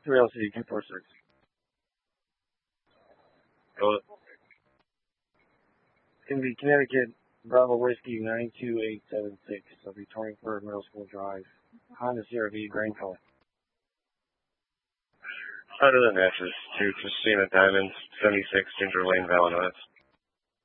3LC 246. Go. It's going to be Connecticut Bravo Whiskey 92876. I'll be 24 Middle School Drive. Honda CRV, grain color. Better than S's to Christina Diamonds, 76 Ginger Lane, Valanois.